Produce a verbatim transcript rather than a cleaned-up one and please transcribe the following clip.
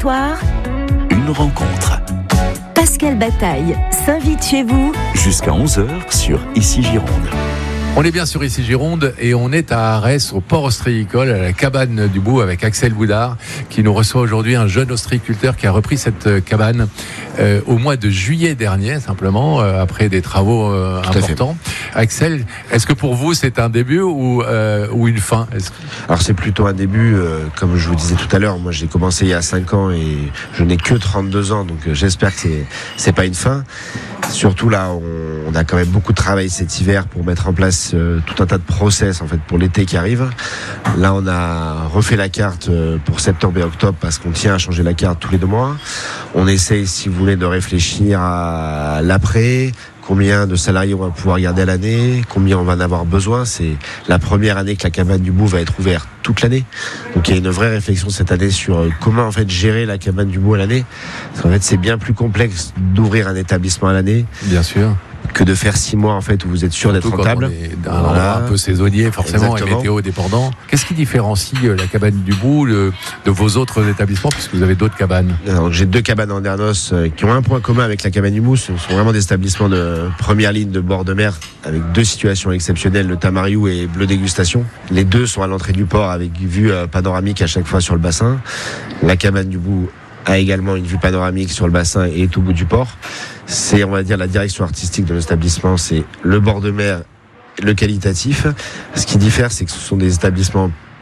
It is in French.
histoire, une rencontre. Pascal Bataille s'invite chez vous Jusqu'à onze heures sur Ici Gironde. On est bien sur Ici Gironde et on est à Arès, au port ostréicole, à la cabane du Bout, avec Axel Boudard, qui nous reçoit aujourd'hui, un jeune ostréiculteur qui a repris cette cabane euh, au mois de juillet dernier, simplement, euh, après des travaux euh, importants. Axel, est-ce que pour vous c'est un début ou, euh, ou une fin? Est-ce... Alors c'est plutôt un début, euh, comme je vous disais tout à l'heure, moi j'ai commencé il y a cinq ans et je n'ai que trente-deux ans, donc euh, j'espère que c'est, c'est pas une fin. Surtout là, on, on a quand même beaucoup de travail cet hiver pour mettre en place euh, tout un tas de process en fait pour l'été qui arrive. Là, on a refait la carte euh, pour septembre et octobre parce qu'on tient à changer la carte tous les deux mois. On essaye, si vous voulez, de réfléchir à l'après. Combien de salariés on va pouvoir garder à l'année, combien on va en avoir besoin. C'est la première année que la cabane du Bout va être ouverte toute l'année. Donc il y a une vraie réflexion cette année sur comment en fait gérer la cabane du Bout à l'année. Parce qu'en fait c'est bien plus complexe d'ouvrir un établissement à l'année. Bien sûr. Que de faire six mois en fait où vous êtes sûr Surtout d'être rentable. Dans un endroit voilà. un peu saisonnier forcément. Exactement. Et météo dépendant. Qu'est-ce qui différencie la cabane du Bout le, de vos autres établissements, puisque vous avez d'autres cabanes? Alors, j'ai deux cabanes en Andernos euh, qui ont un point commun avec la cabane du Bout. Ce sont vraiment des établissements de première ligne de bord de mer avec deux situations exceptionnelles, le Tamariou et Bleu Dégustation. Les deux sont à l'entrée du port avec vue euh, panoramique à chaque fois sur le bassin. La cabane du Bout a également une vue panoramique sur le bassin et est au bout du port. C'est, on va dire, la direction artistique de l'établissement, c'est le bord de mer, le qualitatif. Ce qui diffère, c'est que ce sont des établissements